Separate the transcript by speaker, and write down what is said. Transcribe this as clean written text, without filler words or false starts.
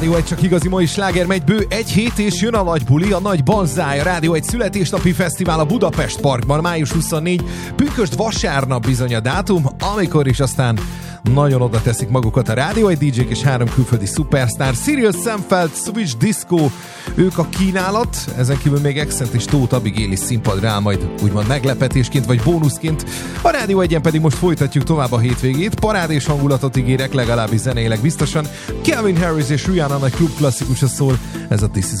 Speaker 1: Rádió 1 csak igazi mai sláger, megy bő egy hét és jön a nagy buli, a nagy banzáj, a Rádió 1 születésnapi fesztivál a Budapest Parkban, május 24, pünkösd vasárnap bizony a dátum, amikor is aztán nagyon oda teszik magukat a Rádió 1 DJ-k és 3 külföldi szupersztár, Cyril Samfeld, Switch Disco, ők a kínálat, ezen kívül még Accent és Tóth Abigail is színpadra áll majd úgymond meglepetésként vagy bónuszként. A Rádió 1-en pedig most folytatjuk tovább a hétvégét, parádés hangulatot ígérek, legalábbis zeneileg biztosan. Calvin Harris és Rihanna nagy klubklasszikusa szól, ez a This Is